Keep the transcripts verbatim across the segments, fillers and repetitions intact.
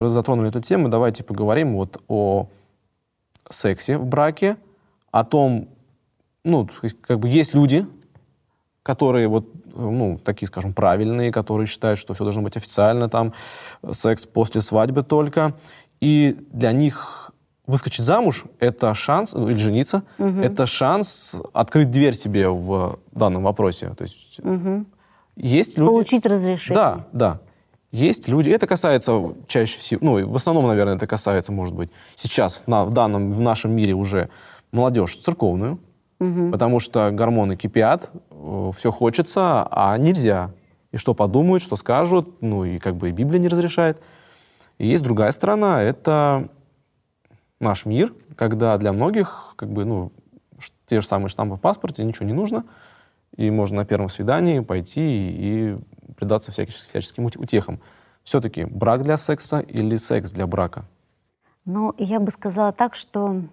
Раз затронули эту тему, давайте поговорим вот о сексе в браке, о том, ну, как бы есть люди, которые вот, ну, такие, скажем, правильные, которые считают, что все должно быть официально, там, секс после свадьбы только. И для них выскочить замуж — это шанс, ну, или жениться, угу. это шанс открыть дверь себе в данном вопросе. То есть угу. есть люди... Получить разрешение. Да, да. Есть люди, это касается чаще всего, ну, в основном, наверное, это касается, может быть, сейчас, в, в данном, в нашем мире уже молодежь церковную, угу. потому что гормоны кипят, все хочется, а нельзя. И что подумают, что скажут, ну, и как бы и Библия не разрешает. И есть другая сторона, это наш мир, когда для многих, как бы, ну, те же самые штампы в паспорте, ничего не нужно, и можно на первом свидании пойти и предаться всяческим, всяческим утехам. Все-таки брак для секса или секс для брака? Ну, я бы сказала так, что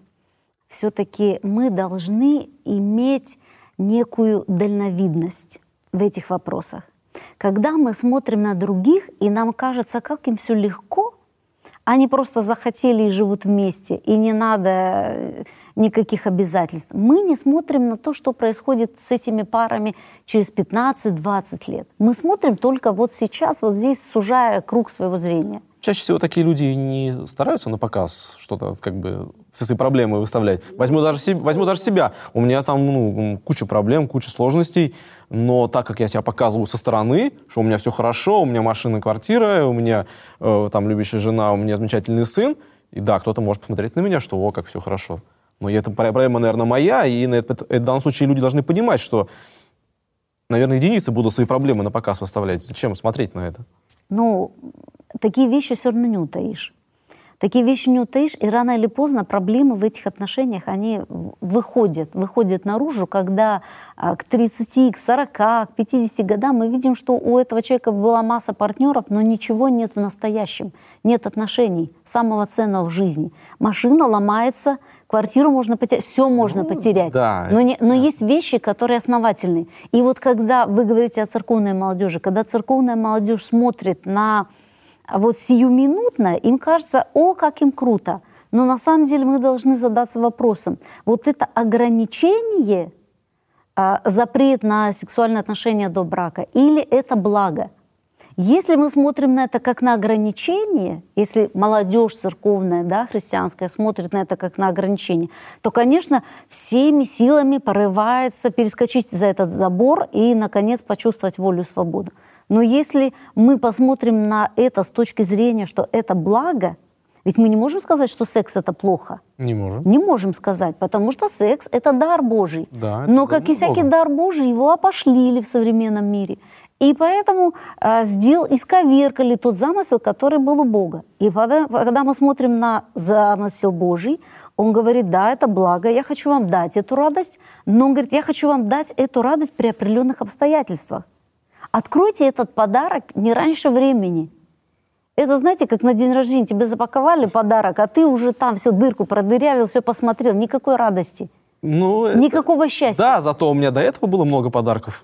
все-таки мы должны иметь некую дальновидность в этих вопросах. Когда мы смотрим на других, и нам кажется, как им все легко, они просто захотели и живут вместе, и не надо никаких обязательств. Мы не смотрим на то, что происходит с этими парами через пятнадцать-двадцать лет. Мы смотрим только вот сейчас, вот здесь, сужая круг своего зрения. Чаще всего такие люди не стараются на показ что-то, как бы, все свои проблемы выставлять. Возьму даже, себе, возьму даже себя. У меня там, ну, куча проблем, куча сложностей, но так как я себя показываю со стороны, что у меня все хорошо, у меня машина, квартира, у меня э, там любящая жена, у меня замечательный сын, и да, кто-то может посмотреть на меня, что о, как все хорошо. Но это проблема, наверное, моя, и на это, в данном случае люди должны понимать, что, наверное, единицы будут свои проблемы на показ выставлять. Зачем смотреть на это? Ну, такие вещи все равно не утаишь. Такие вещи не утаишь, и рано или поздно проблемы в этих отношениях, они выходят, выходят наружу, когда к тридцати, к сорока, к пятидесяти годам мы видим, что у этого человека была масса партнеров, но ничего нет в настоящем, нет отношений, самого ценного в жизни. Машина ломается, квартиру можно потерять, все можно ну, потерять. Да, но не, но да. есть вещи, которые основательные. И вот когда вы говорите о церковной молодежи, когда церковная молодежь смотрит на вот сиюминутно, им кажется, о, как им круто. Но на самом деле мы должны задаться вопросом, вот это ограничение, а, запрет на сексуальные отношения до брака, или это благо? Если мы смотрим на это как на ограничение, если молодежь церковная, да, христианская, смотрит на это как на ограничение, то, конечно, всеми силами порывается перескочить за этот забор и, наконец, почувствовать волю и свободу. Но если мы посмотрим на это с точки зрения, что это благо, ведь мы не можем сказать, что секс — это плохо. Не можем. Не можем сказать, потому что секс — это дар Божий. Да, но, как и всякий Богом. дар Божий, его опошлили в современном мире. И поэтому а, сделал, исковеркали тот замысел, который был у Бога. И когда, когда мы смотрим на замысел Божий, Он говорит, да, это благо, я хочу вам дать эту радость, но Он говорит, я хочу вам дать эту радость при определенных обстоятельствах. Откройте этот подарок не раньше времени. Это, знаете, как на день рождения тебе запаковали подарок, а ты уже там все дырку продырявил, все посмотрел. Никакой радости, ну, никакого это... счастья. Да, зато у меня до этого было много подарков.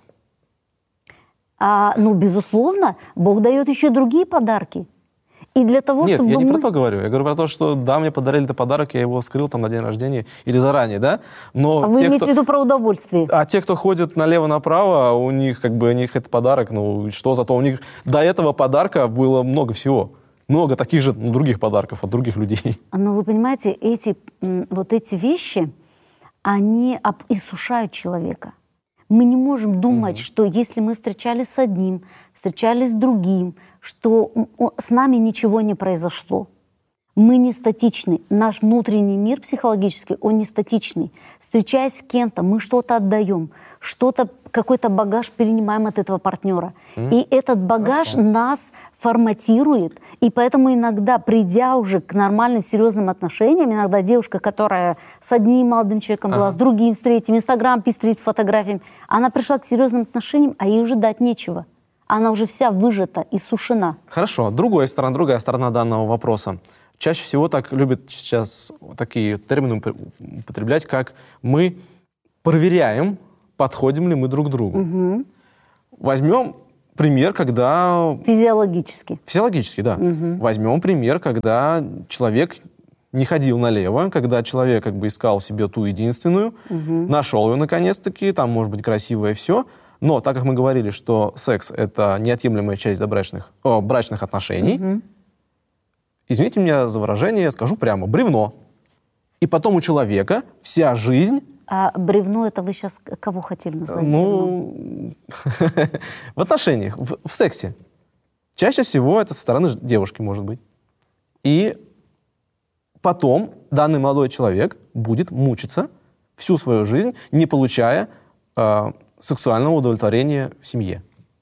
А, ну, безусловно, Бог дает еще другие подарки. И для того, Нет, чтобы я не мы... про то говорю. Я говорю про то, что да, мне подарили этот подарок, я его скрыл там на день рождения или заранее, да? Но а вы те, имеете кто... в виду про удовольствие? А те, кто ходит налево-направо, у них как бы у них это подарок, ну что, зато у них до этого подарка было много всего. Много таких же ну, других подарков от других людей. Но вы понимаете, эти, вот эти вещи, они иссушают человека. Мы не можем думать, mm-hmm. что если мы встречались с одним, встречались с другим, что с нами ничего не произошло. Мы не статичны. Наш внутренний мир психологический, он не статичный. Встречаясь с кем-то, мы что-то отдаем, что-то, какой-то багаж перенимаем от этого партнера. Mm. И этот багаж Хорошо. Нас форматирует. И поэтому иногда, придя уже к нормальным, серьезным отношениям, иногда девушка, которая с одним молодым человеком была, ага. с другим, с третьим, Инстаграм пестрит фотографиями, она пришла к серьезным отношениям, а ей уже дать нечего. Она уже вся выжата и сушена. Хорошо. Другая сторона, другая сторона данного вопроса. Чаще всего так любят сейчас такие термины употреблять, как мы проверяем, подходим ли мы друг к другу. Угу. Возьмем пример, когда... Физиологически. Физиологически, да. Угу. Возьмем пример, когда человек не ходил налево, когда человек как бы искал себе ту единственную, угу. нашел ее наконец-таки, там может быть красивое все, но так как мы говорили, что секс — это неотъемлемая часть добрачных, о, брачных отношений, угу. извините меня за выражение, я скажу прямо, бревно. И потом у человека вся жизнь... А бревно — это вы сейчас кого хотели назвать? Ну, в отношениях, в, в сексе. Чаще всего это со стороны девушки может быть. И потом данный молодой человек будет мучиться всю свою жизнь, не получая э, сексуального удовлетворения в семье.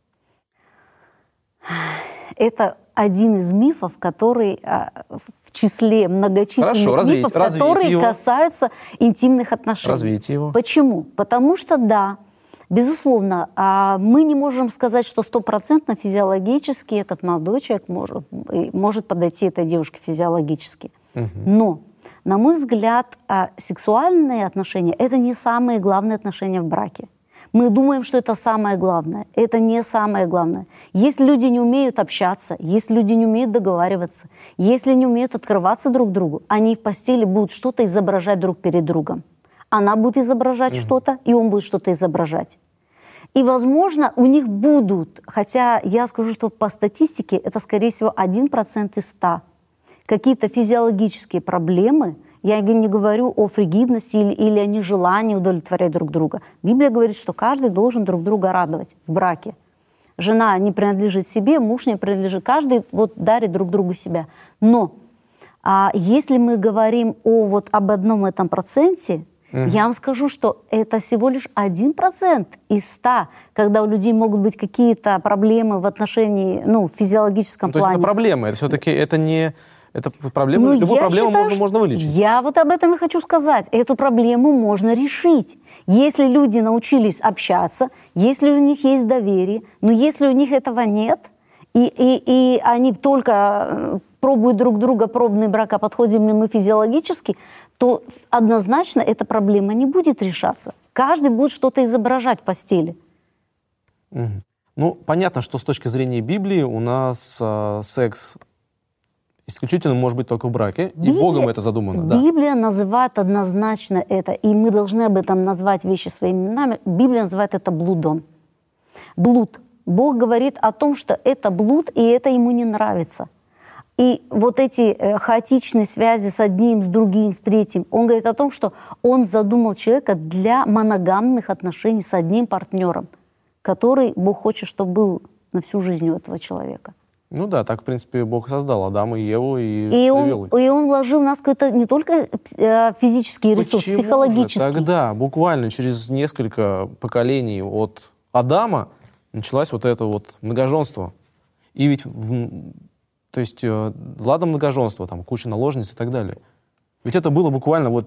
Это один из мифов, который а, в числе многочисленных Хорошо, развить, мифов, которые его. касаются интимных отношений. Развейте его. Почему? Потому что, да, безусловно, а, мы не можем сказать, что стопроцентно физиологически этот молодой человек может, может подойти этой девушке физиологически. Угу. Но, на мой взгляд, а, сексуальные отношения — это не самые главные отношения в браке. Мы думаем, что это самое главное. Это не самое главное. Если люди не умеют общаться, если люди не умеют договариваться, если не умеют открываться друг другу, они в постели будут что-то изображать друг перед другом. Она будет изображать mm-hmm. что-то, и он будет что-то изображать. И, возможно, у них будут, хотя я скажу, что по статистике это, скорее всего, один процент из ста, какие-то физиологические проблемы. Я не говорю о фригидности или, или о нежелании удовлетворять друг друга. Библия говорит, что каждый должен друг друга радовать в браке. Жена не принадлежит себе, муж не принадлежит. Каждый вот дарит друг другу себя. Но а если мы говорим о, вот, об одном этом проценте, угу. я вам скажу, что это всего лишь один процент из ста, когда у людей могут быть какие-то проблемы в отношении, ну, в физиологическом ну, то плане. То есть это проблемы, это все-таки это не... Это проблема, ну, любую проблему считаю, можно, можно вылечить. Я вот об этом и хочу сказать. Эту проблему можно решить. Если люди научились общаться, если у них есть доверие, но если у них этого нет, и, и, и они только пробуют друг друга, пробный брак, а подходим ли мы физиологически, то однозначно эта проблема не будет решаться. Каждый будет что-то изображать в постели. Угу. Ну, понятно, что с точки зрения Библии у нас э, секс исключительно может быть только в браке, Библия, и Богом это задумано. Библия да. называет однозначно это, и мы должны об этом назвать вещи своими именами. Библия называет это блудом. Блуд. Бог говорит о том, что это блуд, и это ему не нравится. И вот эти э, хаотичные связи с одним, с другим, с третьим, он говорит о том, что он задумал человека для моногамных отношений с одним партнером, который Бог хочет, чтобы был на всю жизнь у этого человека. Ну да, так, в принципе, Бог создал Адама и Еву и И он, и он вложил в нас какой-то не только физический ресурс, Почему психологический. Же? Тогда буквально через несколько поколений от Адама началось вот это вот многоженство. И ведь, в, то есть, ладно многоженство, там, куча наложниц и так далее. Ведь это было буквально вот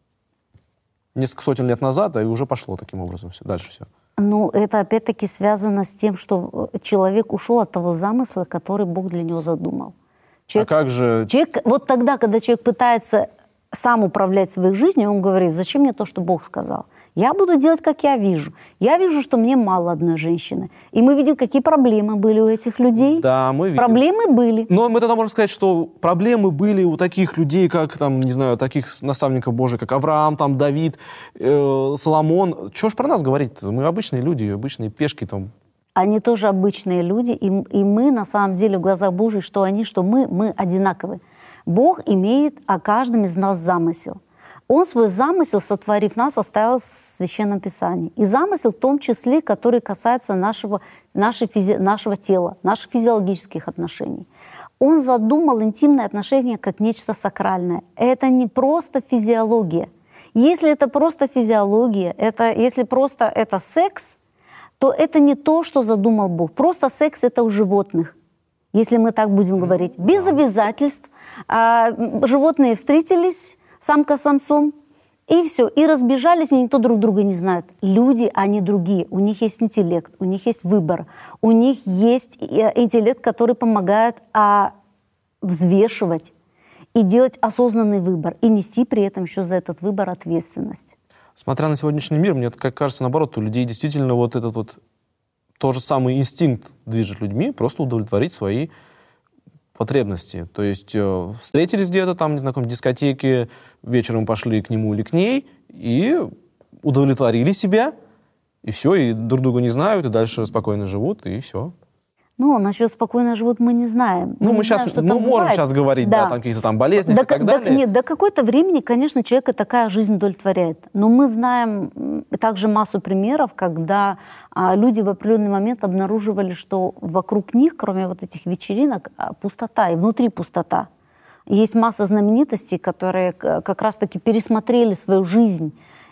несколько сотен лет назад, и уже пошло таким образом все, дальше все. Ну, это опять-таки связано с тем, что человек ушел от того замысла, который Бог для него задумал. Человек, а как же... Человек, вот тогда, когда человек пытается сам управлять своей жизнью, он говорит, зачем мне то, что Бог сказал? Я буду делать, как я вижу. Я вижу, что мне мало одной женщины. И мы видим, какие проблемы были у этих людей. Да, мы видим. Проблемы были. Но мы тогда можем сказать, что проблемы были у таких людей, как, там, не знаю, таких наставников Божьих, как Авраам, там, Давид, э, Соломон. Чего ж про нас говорить-то? Мы обычные люди, обычные пешки там. Они тоже обычные люди, и, и мы, на самом деле, в глазах Божьих, что они, что мы, мы одинаковы. Бог имеет о каждом из нас замысел. Он свой замысел, сотворив нас, оставил в Священном Писании. И замысел в том числе, который касается нашего, нашей физи- нашего тела, наших физиологических отношений. Он задумал интимные отношения как нечто сакральное. Это не просто физиология. Если это просто физиология, это, если просто это секс, то это не то, что задумал Бог. Просто секс — это у животных, если мы так будем говорить. Без обязательств. А, животные встретились, самка с самцом, и все, и разбежались, и никто друг друга не знает. Люди, они другие, у них есть интеллект, у них есть выбор, у них есть интеллект, который помогает а, взвешивать и делать осознанный выбор, и нести при этом еще за этот выбор ответственность. Смотря на сегодняшний мир, мне как кажется, наоборот, у людей действительно вот этот вот тот же самый инстинкт движет людьми, просто удовлетворить свои потребности. То есть э, встретились где-то там, не знаю, в какой-нибудь дискотеке, вечером пошли к нему или к ней, и удовлетворили себя, и все, и друг друга не знают, и дальше спокойно живут, и все. Ну, насчет спокойно живут мы не знаем. Ну, мы мы, сейчас сейчас, мы можем сейчас говорить, да, да там какие-то там болезни до, и так до, далее. Нет, до какой-то времени, конечно, человека такая жизнь удовлетворяет. Но мы знаем также массу примеров, когда а, люди в определенный момент обнаруживали, что вокруг них, кроме вот этих вечеринок, пустота, и внутри пустота. Есть масса знаменитостей, которые как раз-таки пересмотрели свою жизнь.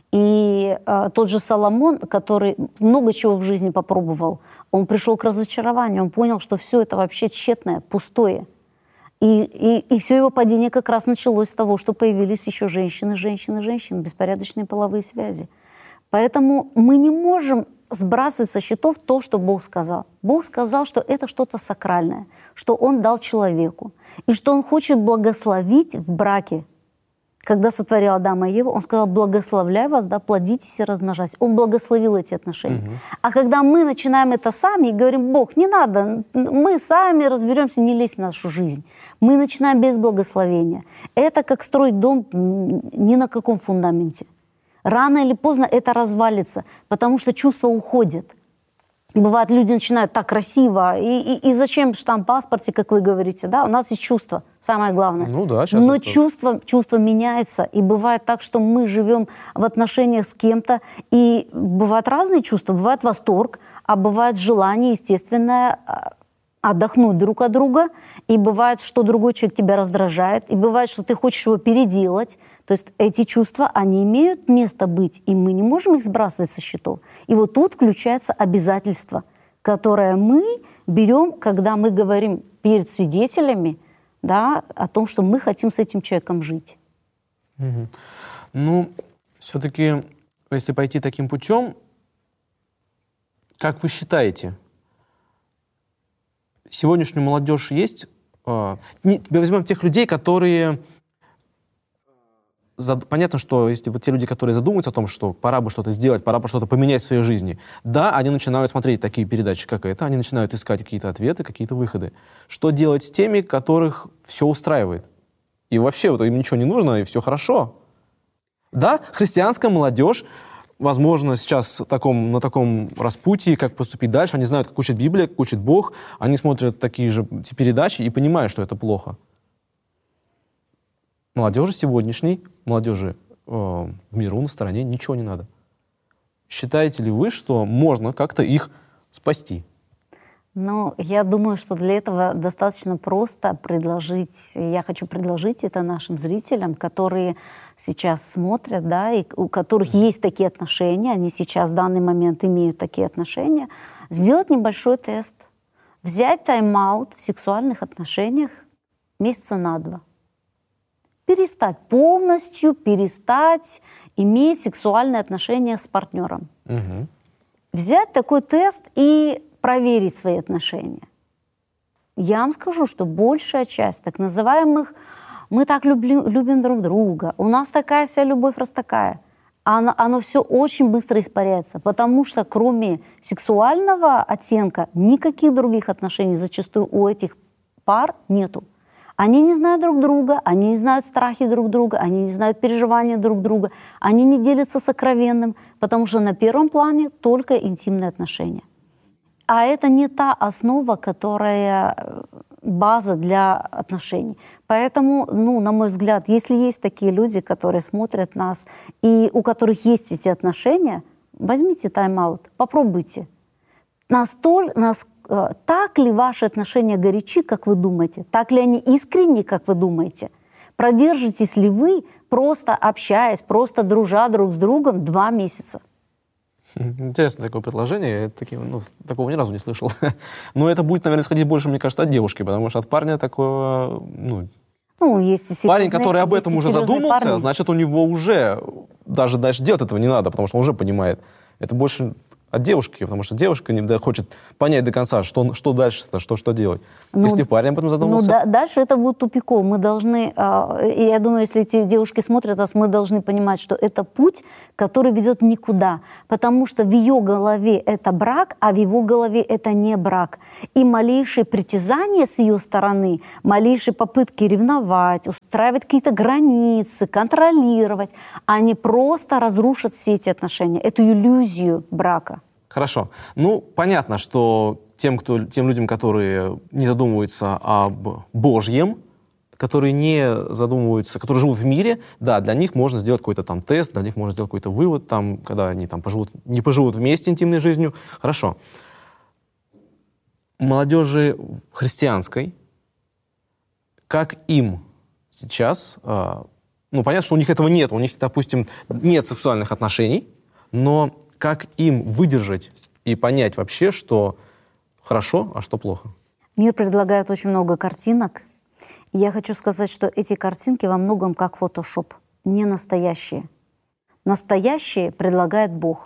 И э, тот же Соломон, который много чего в жизни попробовал, он пришел к разочарованию, он понял, что все это вообще тщетное, пустое. И, и, и все его падение как раз началось с того, что появились еще женщины, женщины, женщины, беспорядочные половые связи. Поэтому мы не можем сбрасывать со счетов то, что Бог сказал. Бог сказал, что это что-то сакральное, что Он дал человеку, и что Он хочет благословить в браке. Когда сотворил Адама и Еву, он сказал: благословляю вас, да, плодитесь и размножайтесь. Он благословил эти отношения. Угу. А когда мы начинаем это сами и говорим: Бог, не надо, мы сами разберемся, не лезь в нашу жизнь. Мы начинаем без благословения. Это как строить дом ни на каком фундаменте. Рано или поздно это развалится, потому что чувства уходят. Бывает, люди начинают так красиво, и, и, и зачем штамп в паспорте, как вы говорите, да? У нас есть чувства, самое главное. Ну да, сейчас Но это... чувства, чувства меняются, и бывает так, что мы живем в отношениях с кем-то, и бывают разные чувства. Бывает восторг, а бывает желание естественное отдохнуть друг от друга, и бывает, что другой человек тебя раздражает, и бывает, что ты хочешь его переделать. То есть эти чувства, они имеют место быть, и мы не можем их сбрасывать со счетов. И вот тут включается обязательство, которое мы берем, когда мы говорим перед свидетелями, да, о том, что мы хотим с этим человеком жить. Угу. Ну, все-таки, если пойти таким путем, как вы считаете, сегодняшняя молодежь есть? Э, не, возьмем тех людей, которые... Зад... Понятно, что если вот те люди, которые задумываются о том, что пора бы что-то сделать, пора бы что-то поменять в своей жизни, да, они начинают смотреть такие передачи, как это, они начинают искать какие-то ответы, какие-то выходы. Что делать с теми, которых все устраивает? И вообще вот им ничего не нужно, и все хорошо. Да, христианская молодежь, возможно, сейчас в таком, на таком распутье, как поступить дальше, они знают, как учит Библия, как учит Бог, они смотрят такие же передачи и понимают, что это плохо. Молодежи сегодняшней, молодежи э, в миру на стороне ничего не надо. Считаете ли вы, что можно как-то их спасти? Ну, я думаю, что для этого достаточно просто предложить, я хочу предложить это нашим зрителям, которые сейчас смотрят, да, и у которых есть такие отношения, они сейчас в данный момент имеют такие отношения, сделать небольшой тест, взять тайм-аут в сексуальных отношениях месяца на два. Перестать полностью, перестать иметь сексуальные отношения с партнером. Угу. Взять такой тест и проверить свои отношения. Я вам скажу, что большая часть так называемых «мы так любим, любим друг друга», «у нас такая вся любовь раз такая», оно, оно все очень быстро испаряется, потому что кроме сексуального оттенка никаких других отношений зачастую у этих пар нету. Они не знают друг друга, они не знают страхи друг друга, они не знают переживания друг друга, они не делятся сокровенным, потому что на первом плане только интимные отношения. А это не та основа, которая база для отношений. Поэтому, ну, на мой взгляд, если есть такие люди, которые смотрят нас, и у которых есть эти отношения, возьмите тайм-аут, попробуйте. Настолько, нас, так ли ваши отношения горячи, как вы думаете? Так ли они искренни, как вы думаете? Продержитесь ли вы, просто общаясь, просто дружа друг с другом два месяца? Интересное такое предложение. Я таки, ну, такого ни разу не слышал. Но это будет, наверное, исходить больше, мне кажется, от девушки, потому что от парня такого... Ну, ну есть и серьезные, парень, который об этом уже задумался, парни. Значит, у него уже даже дальше делать этого не надо, потому что он уже понимает. Это больше от девушки, потому что девушка не до- хочет понять до конца, что, что дальше-то, что, что делать. Ну, Если парень об этом задумался... Ну, да, дальше это будет тупиком. Мы должны, э, и я думаю, если эти девушки смотрят нас, мы должны понимать, что это путь, который ведет никуда. Потому что в ее голове это брак, а в его голове это не брак. И малейшие притязания с ее стороны, малейшие попытки ревновать, устраивать какие-то границы, контролировать, они просто разрушат все эти отношения, эту иллюзию брака. Хорошо. Ну, понятно, что тем, кто, тем людям, которые не задумываются об Божьем, которые не задумываются, которые живут в мире, да, для них можно сделать какой-то там тест, для них можно сделать какой-то вывод, там, когда они там поживут, не поживут вместе интимной жизнью. Хорошо. Молодежи христианской, как им сейчас, э, ну, понятно, что у них этого нет, у них, допустим, нет сексуальных отношений, но как им выдержать и понять вообще, что хорошо, а что плохо? Мир предлагает очень много картинок. И я хочу сказать, что эти картинки во многом как фотошоп, не настоящие. Настоящие предлагает Бог.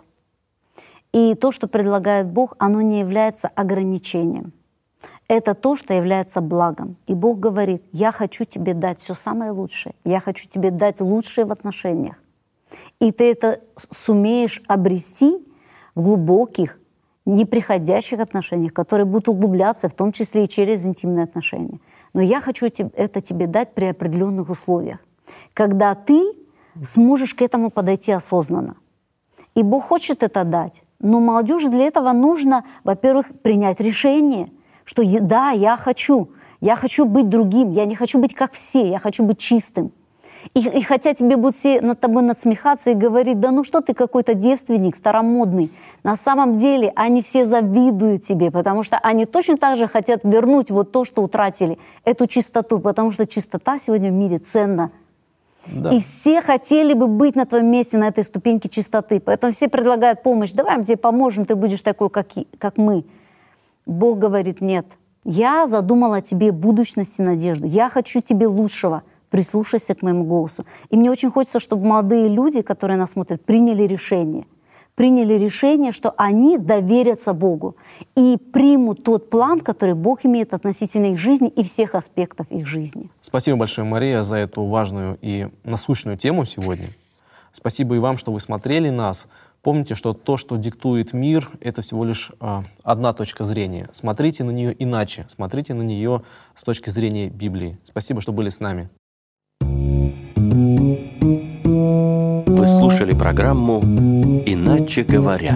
И то, что предлагает Бог, оно не является ограничением. Это то, что является благом. И Бог говорит: я хочу тебе дать все самое лучшее. Я хочу тебе дать лучшее в отношениях. И ты это сумеешь обрести в глубоких, неприходящих отношениях, которые будут углубляться, в том числе и через интимные отношения. Но я хочу это тебе дать при определенных условиях, когда ты сможешь к этому подойти осознанно. И Бог хочет это дать. Но молодежи для этого нужно, во-первых, принять решение, что да, я хочу, я хочу быть другим, я не хочу быть как все, я хочу быть чистым. И, и хотя тебе будут все над тобой надсмехаться и говорить: да ну что ты какой-то девственник старомодный, на самом деле они все завидуют тебе, потому что они точно так же хотят вернуть вот то, что утратили, эту чистоту, потому что чистота сегодня в мире ценна. Да. И все хотели бы быть на твоем месте, на этой ступеньке чистоты. Поэтому все предлагают помощь: давай мы тебе поможем, ты будешь такой, как, и, как мы. Бог говорит: нет, я задумала тебе будущность и надежду, я хочу тебе лучшего. Прислушайся к моему голосу. И мне очень хочется, чтобы молодые люди, которые нас смотрят, приняли решение. Приняли решение, что они доверятся Богу и примут тот план, который Бог имеет относительно их жизни и всех аспектов их жизни. Спасибо большое, Мария, за эту важную и насущную тему сегодня. Спасибо и вам, что вы смотрели нас. Помните, что то, что диктует мир, это всего лишь э, одна точка зрения. Смотрите на нее иначе. Смотрите на нее с точки зрения Библии. Спасибо, что были с нами. Вы слушали программу «Иначе говоря».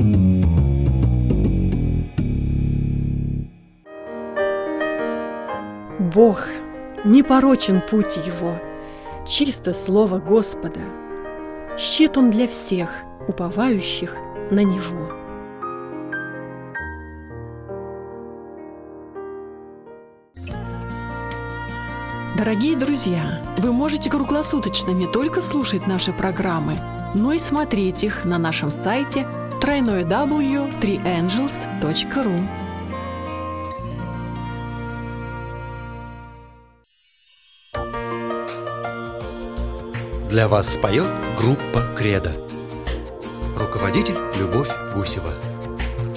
Бог, непорочен путь Его, чисто слово Господа. Щит Он для всех, уповающих на Него. Дорогие друзья, вы можете круглосуточно не только слушать наши программы, но и смотреть их на нашем сайте дабл ю дабл ю дабл ю точка три энджелс точка ру. Для вас споет группа «Кредо». Руководитель Любовь Гусева.